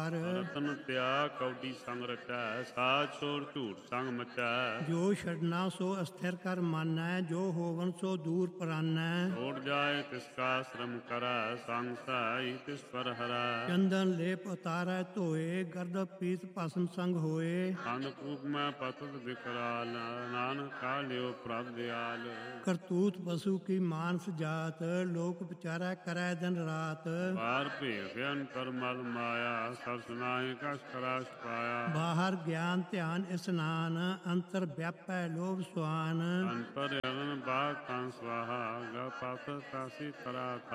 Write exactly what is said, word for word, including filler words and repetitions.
ਰਤਨ ਤਿਆਗ ਕੌਡੀ ਸੰਗ ਰਚੈ, ਸਾਧ ਛੋੜ ਝੂਠ ਸੰਗ ਮਚੈ। ਜੋ ਛੱਡਣਾ ਸੋ ਅਸਥਿਰ ਕਰ ਮਾਨੈ, ਜੋ ਹੋਵਨ ਸੋ ਦੂਰ ਪਰਾਨੈ। ਛੋੜ ਜਾਏ ਤਿਸ ਕਾ ਸ਼ਰਮ ਕਰੈ, ਸੰਗ ਸਹਾਈ ਤਿਸ ਪਰ ਹਰੈ। ਚੰਦਨ ਲੇਪ ਉਤਾਰੈ ਧੋਏ, ਗਰਦ ਪੀਤ ਭਸਮ ਸੰਗ ਹੋਏ। ਅੰਧ ਕੂਪ ਮੈਂ ਪਤਤ ਵਿਕਰਾਲ, ਨਾਨਕ ਕਾ ਲਿਓ ਪ੍ਰਭ ਦਿਆਲ। ਕਰਤੂਤ ਪਸ਼ੂ ਕੀ ਮਾਨਸ ਜਾਤ, ਲੋਕ ਵਿਚਾਰੈ ਕਰੈ ਦਿਨ ਰਾਤ। ਬਾਹਰ ਭੇਦ ਅੰਤਰ ਮਲ ਮਾਇਆ, ਸਰਸ ਨਾਹੀ ਕਛ ਕਰਾਸ ਪਾਇਆ। ਬਾਹਰ ਗਿਆਨ ਧਿਆਨ ਇਸਨਾਨ, ਅੰਤਰ ਵਿਆਪੈ ਲੋਭ ਸੁਆਨ। ਅੰਤਰ ਅਗਨ ਬਾਗ ਤਨ ਸਵਾਹਾ, ਗ ਪਤ ਤਾਸੀ ਕਰਾ